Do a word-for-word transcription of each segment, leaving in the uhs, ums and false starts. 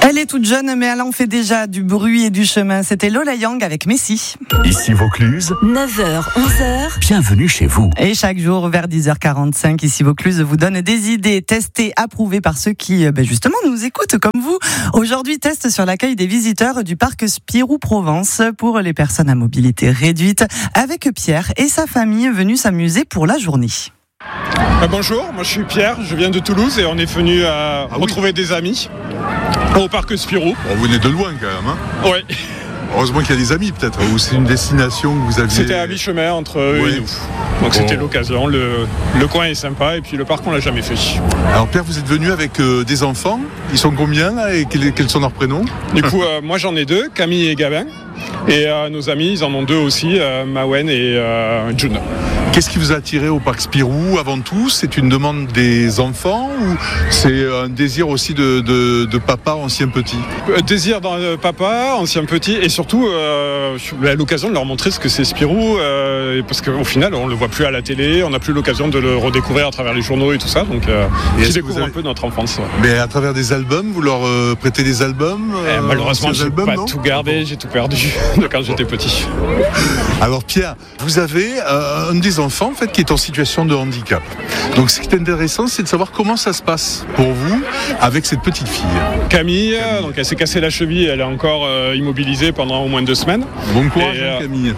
Elle est toute jeune, mais elle en fait déjà du bruit et du chemin. C'était Lola Young avec Messi. Ici Vaucluse, neuf heures, onze heures. Bienvenue chez vous. Et chaque jour, vers dix heures quarante-cinq, ici Vaucluse vous donne des idées testées, approuvées par ceux qui, ben justement, nous écoutent comme vous. Aujourd'hui, test sur l'accueil des visiteurs du parc Spirou-Provence pour les personnes à mobilité réduite, avec Pierre et sa famille venus s'amuser pour la journée. Euh, bonjour, moi je suis Pierre, je viens de Toulouse et on est venu à ah retrouver oui. des amis au parc Spirou. Bon, vous venez de loin quand même, hein ? Oui. Heureusement qu'il y a des amis peut-être, ou c'est une destination que vous aviez... C'était à mi-chemin entre eux oui. et nous. Donc bon. C'était l'occasion, le, le coin est sympa et puis le parc on l'a jamais fait. Alors Pierre, vous êtes venu avec euh, des enfants, ils sont combien là, et quels, quels sont leurs prénoms ? Du coup, euh, moi j'en ai deux, Camille et Gabin. Et euh, nos amis, ils en ont deux aussi, euh, Mawen et euh, June. Qu'est-ce qui vous a attiré au parc Spirou avant tout ? C'est une demande des enfants ou c'est un désir aussi de, de, de papa ancien petit ? euh, Désir de papa, ancien petit et surtout euh, à l'occasion de leur montrer ce que c'est Spirou euh, parce qu'au final on ne le voit plus à la télé, on n'a plus l'occasion de le redécouvrir à travers les journaux et tout ça, donc euh, ils découvrent avez... un peu notre enfance. Ouais. Mais à travers des albums, vous leur euh, prêtez des albums euh, eh, Malheureusement j'ai albums, pas non tout gardé, j'ai tout perdu de quand j'étais petit. Alors Pierre, vous avez euh, un des enfants en fait qui est en situation de handicap. Donc ce qui est intéressant, c'est de savoir comment ça se passe pour vous avec cette petite fille. Camille, Camille. donc elle s'est cassée la cheville, elle est encore euh, immobilisée pendant au moins deux semaines. Bon courage et, euh, Camille.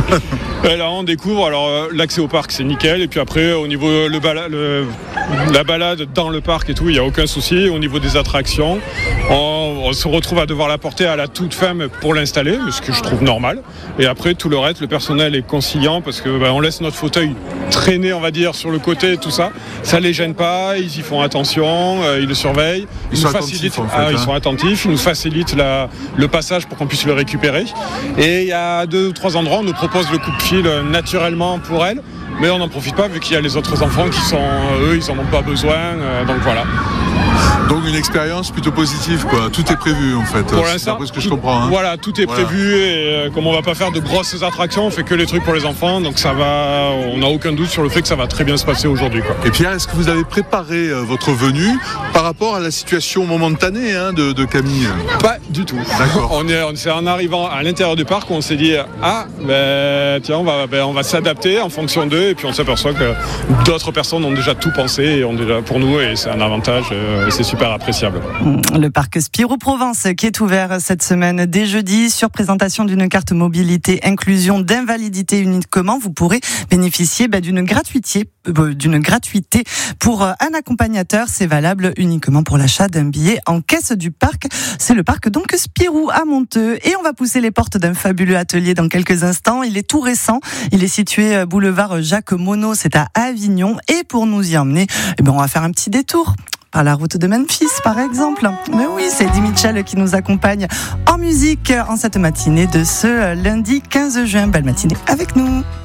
Et là on découvre, alors euh, l'accès au parc c'est nickel, et puis après au niveau le bala, le, la balade dans le parc et tout, il n'y a aucun souci. Au niveau des attractions, on, on se retrouve à devoir la porter à la toute fin pour l'installer, ce que je trouve normal. Et après tout le reste, le personnel est conciliant parce que bah, on laisse notre fauteuil traîner, on va dire, sur le côté, tout ça. Ça les gêne pas, ils y font attention, euh, ils le surveillent. Ils, ils sont attentifs, en fait, ah, hein. Ils sont attentifs, ils nous facilitent la, le passage pour qu'on puisse le récupérer. Et il y a deux ou trois endroits, on nous propose le coupe-fil naturellement pour elle, mais on n'en profite pas vu qu'il y a les autres enfants qui sont, eux, ils en ont pas besoin, euh, donc voilà. Donc une expérience plutôt positive, quoi. Tout est prévu en fait. Pour l'instant, d'après ce que je comprends. Hein. Voilà, tout est voilà. prévu et euh, comme on va pas faire de grosses attractions, on fait que les trucs pour les enfants, donc ça va. On n'a aucun doute sur le fait que ça va très bien se passer aujourd'hui, quoi. Et Pierre, est-ce que vous avez préparé euh, votre venue par rapport à la situation momentanée hein, de, de Camille ? Pas du tout. D'accord. On est, on, c'est en arrivant à l'intérieur du parc où on s'est dit ah ben tiens on va, ben, on va s'adapter en fonction d'eux et puis on s'aperçoit que d'autres personnes ont déjà tout pensé et ont déjà pour nous et c'est un avantage euh, et c'est super appréciable. Le parc Spirou-Provence qui est ouvert cette semaine dès jeudi sur présentation d'une carte mobilité inclusion d'invalidité uniquement. Vous pourrez bénéficier bah, d'une gratuité, euh, d'une gratuité pour un accompagnateur. C'est valable uniquement pour l'achat d'un billet en caisse du parc. C'est le parc donc Spirou à Monteux et on va pousser les portes d'un fabuleux atelier dans quelques instants. Il est tout récent. Il est situé boulevard Jacques Monod. C'est à Avignon et pour nous y emmener, eh ben, on va faire un petit détour. Par la route de Memphis, par exemple. Mais oui, c'est Eddie Mitchell qui nous accompagne en musique en cette matinée de ce lundi quinze juin. Belle matinée avec nous.